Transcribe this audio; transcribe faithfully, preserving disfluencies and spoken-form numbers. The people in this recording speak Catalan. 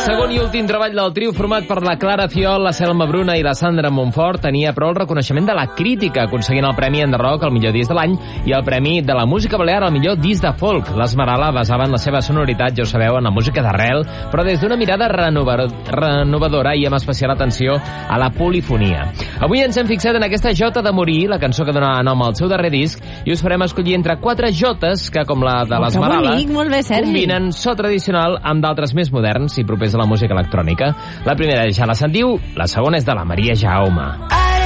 segon i últim treball del trio format per la Clara Fiol, la Selma Bruna i la Sandra Montfort tenia però el reconeixement de la crítica, aconseguint el Premi Enderroc al millor disc de l'any i el Premi de la Música Balear al millor disc de folk. L'Esmeralda basaven la seva sonoritat, ja ho sabeu, en la música d'arrel, però des d'una mirada renovadora i amb especial atenció a la polifonia. Avui ens hem fixat en aquesta Jota de Morir, la cançó que dona nom al seu darrer disc, i us farem escollir entre quatre jotes que, com la de Oh, l'Esmeralda, que bonic, molt bé, Sergi. combinen so tradicional amb d'altres més moderns i propers a la música electrònica. La primera ja la sentiu, la segona és de la Maria Jaume.